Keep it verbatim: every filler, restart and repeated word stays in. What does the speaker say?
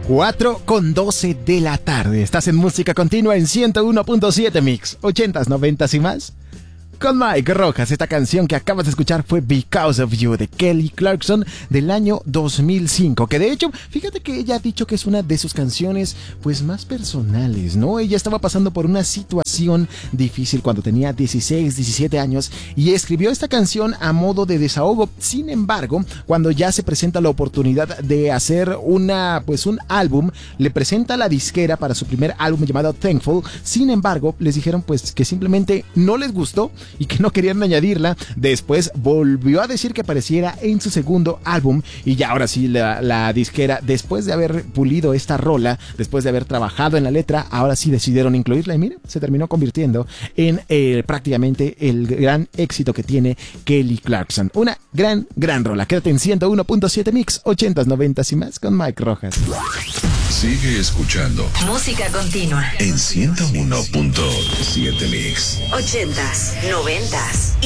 cuatro con doce de la tarde. Estás en Música Continua en ciento uno punto siete Mix. ochentas, noventas y más. Con Mike Rojas. Esta canción que acabas de escuchar fue Because of You de Kelly Clarkson del año dos mil cinco, que de hecho, fíjate que ella ha dicho que es una de sus canciones pues más personales, ¿no? Ella estaba pasando por una situación difícil cuando tenía dieciséis, diecisiete años y escribió esta canción a modo de desahogo. Sin embargo, cuando ya se presenta la oportunidad de hacer una pues un álbum, le presenta a la disquera para su primer álbum llamado Thankful. Sin embargo, les dijeron pues que simplemente no les gustó y que no querían añadirla. Después volvió a decir que apareciera en su segundo álbum y ya ahora sí la, la disquera, después de haber pulido esta rola, después de haber trabajado en la letra, ahora sí decidieron incluirla y mira, se terminó convirtiendo en eh, prácticamente el gran éxito que tiene Kelly Clarkson. Una gran, gran rola. Quédate en ciento uno punto siete Mix, ochentas, noventas y más con Mike Rojas. Sigue escuchando Música Continua en ciento uno punto siete Mix. ochentas, noventas